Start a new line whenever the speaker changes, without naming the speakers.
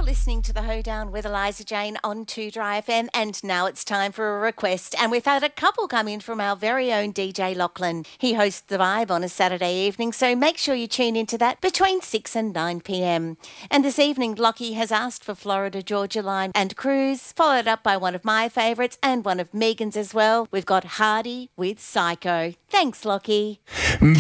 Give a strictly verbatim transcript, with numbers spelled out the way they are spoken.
listening to The Hoedown with Eliza Jane on two Dry F M, and now it's time for a request. And we've had a couple come in from our very own D J Lachlan. He hosts The Vibe on a Saturday evening, so make sure you tune into that between six and nine p.m. And this evening, Lockie has asked for Florida Georgia Line and Cruise, followed up by one of my favourites and one of Megan's as well. We've got Hardy with Psycho. Thanks, Lockie.